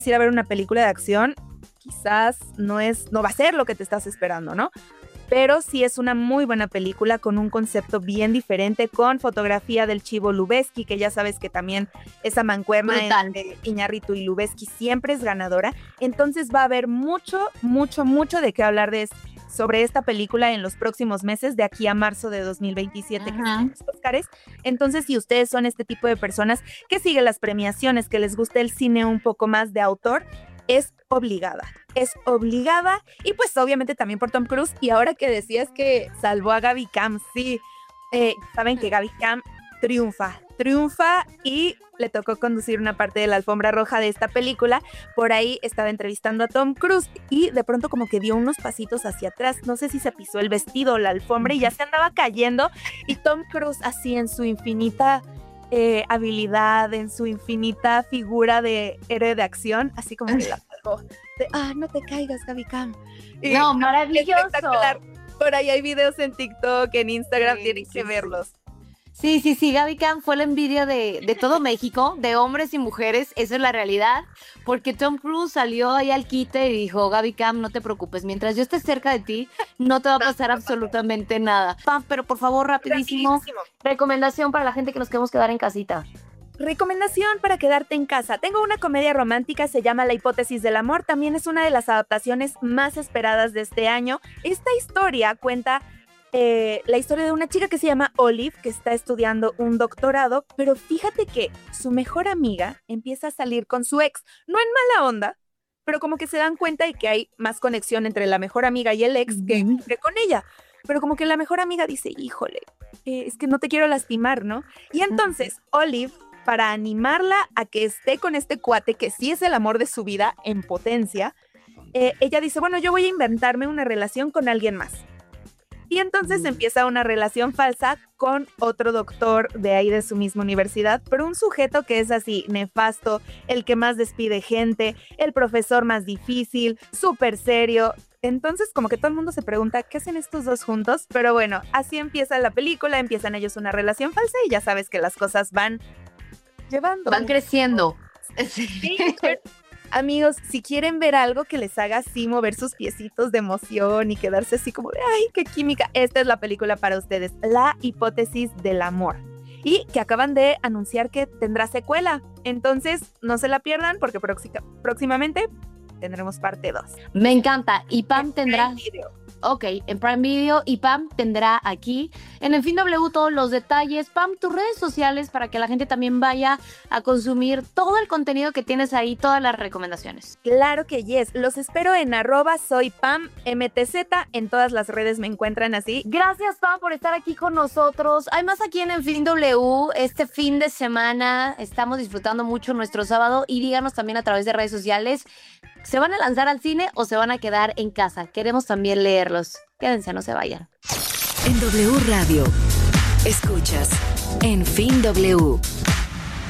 ir a ver una película de acción, quizás no va a ser lo que te estás esperando, ¿no? Pero sí es una muy buena película con un concepto bien diferente, con fotografía del Chivo Lubezki, que ya sabes que también esa mancuerna entre Iñárritu y Lubezki siempre es ganadora. Entonces va a haber mucho de qué hablar sobre esta película en los próximos meses, de aquí a marzo de 2027, que son los Óscares. Entonces, si ustedes son este tipo de personas que siguen las premiaciones, que les gusta el cine un poco más de autor, es obligada, y pues obviamente también por Tom Cruise. Y ahora que decías que salvó a Gaby Cam, sí, saben que Gaby Cam triunfa y le tocó conducir una parte de la alfombra roja de esta película. Por ahí estaba entrevistando a Tom Cruise y de pronto como que dio unos pasitos hacia atrás, no sé si se pisó el vestido o la alfombra y ya se andaba cayendo, y Tom Cruise así en su infinita habilidad, en su infinita figura de héroe de acción, así como que la sacó de, no te caigas, Gaby Cam. No, maravilloso. Espectacular. Por ahí hay videos en TikTok, en Instagram, tienen que verlos. Sí, Gaby Cam fue la envidia de todo México, de hombres y mujeres, esa es la realidad, porque Tom Cruise salió ahí al quite y dijo, Gaby Cam, no te preocupes, mientras yo esté cerca de ti, no te va a pasar absolutamente nada. Pam, pero por favor, rapidísimo, recomendación para la gente que nos queremos quedar en casita. Recomendación para quedarte en casa. Tengo una comedia romántica, se llama La hipótesis del amor, también es una de las adaptaciones más esperadas de este año. Esta historia cuenta la historia de una chica que se llama Olive, que está estudiando un doctorado, pero fíjate que su mejor amiga empieza a salir con su ex, no en mala onda, pero como que se dan cuenta de que hay más conexión entre la mejor amiga y el ex que con ella. Pero como que la mejor amiga dice, híjole, es que no te quiero lastimar, ¿no? Y entonces Olive, para animarla a que esté con este cuate, que sí es el amor de su vida en potencia, ella dice, bueno, yo voy a inventarme una relación con alguien más. Y entonces empieza una relación falsa con otro doctor de ahí de su misma universidad, pero un sujeto que es así nefasto, el que más despide gente, el profesor más difícil, súper serio. Entonces como que todo el mundo se pregunta, ¿qué hacen estos dos juntos? Pero bueno, así empieza la película, empiezan ellos una relación falsa y ya sabes que las cosas van creciendo. Sí, amigos, si quieren ver algo que les haga así mover sus piecitos de emoción y quedarse así como de ¡ay, qué química! Esta es la película para ustedes, La hipótesis del amor. Y que acaban de anunciar que tendrá secuela. Entonces, no se la pierdan porque próximamente tendremos parte 2. Me encanta. Y Pam tendrá... Ok, en Prime Video, y Pam tendrá aquí en el Fin W todos los detalles. Pam, tus redes sociales para que la gente también vaya a consumir todo el contenido que tienes ahí, todas las recomendaciones. Claro que yes, los espero en @soypammtz, en todas las redes me encuentran así. Gracias, Pam, por estar aquí con nosotros. Hay más aquí en el Fin W, este fin de semana estamos disfrutando mucho nuestro sábado, y díganos también a través de redes sociales, ¿se van a lanzar al cine o se van a quedar en casa? Queremos también leerlos. Quédense, no se vayan. En W Radio, escuchas En Fin W.